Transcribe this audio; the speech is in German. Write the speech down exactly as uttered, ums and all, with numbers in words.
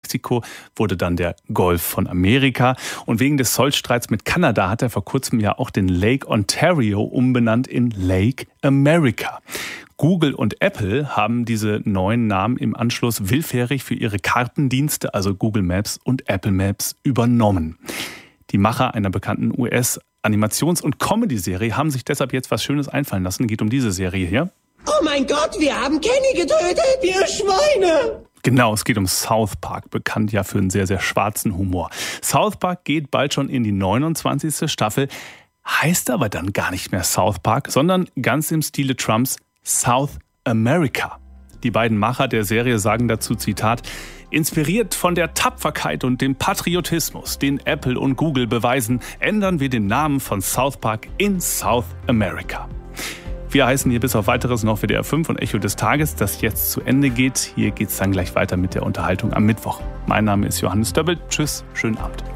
Mexiko wurde dann der Golf von Amerika. Und wegen des Zollstreits mit Kanada hat er vor kurzem ja auch den Lake Ontario umbenannt in Lake America. Google und Apple haben diese neuen Namen im Anschluss willfährig für ihre Kartendienste, also Google Maps und Apple Maps, übernommen. Die Macher einer bekannten U S-Animations- und Comedy-Serie haben sich deshalb jetzt was Schönes einfallen lassen. Geht um diese Serie hier. Oh mein Gott, wir haben Kenny getötet, ihr Schweine! Genau, es geht um South Park, bekannt ja für einen sehr, sehr schwarzen Humor. South Park geht bald schon in die neunundzwanzigste Staffel, heißt aber dann gar nicht mehr South Park, sondern ganz im Stile Trumps South America. Die beiden Macher der Serie sagen dazu, Zitat, inspiriert von der Tapferkeit und dem Patriotismus, den Apple und Google beweisen, ändern wir den Namen von South Park in South America. Wir heißen hier bis auf Weiteres noch W D R fünf und Echo des Tages, das jetzt zu Ende geht. Hier geht es dann gleich weiter mit der Unterhaltung am Mittwoch. Mein Name ist Johannes Döbbel. Tschüss, schönen Abend.